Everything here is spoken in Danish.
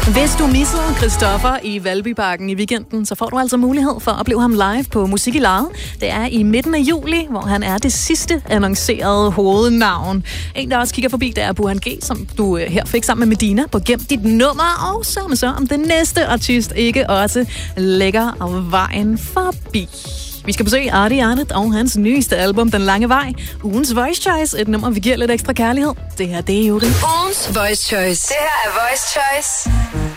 Hvis du missede Christoffer i Valbyparken i weekenden, så får du altså mulighed for at opleve ham live på Musik i Lejet. Det er i midten af juli, hvor han er det sidste annoncerede hovednavn. En, der også kigger forbi, det er Burhan G, som du her fik sammen med Medina på Gem dit nummer. Og så om den næste artist ikke også lægger vejen forbi. Vi skal besøge Artie Arnett og hans nyeste album, Den Lange Vej. Ugens Voice Choice, et nummer, vi giver lidt ekstra kærlighed. Det her, det er jo det. Ugens Voice Choice. Det her er Voice Choice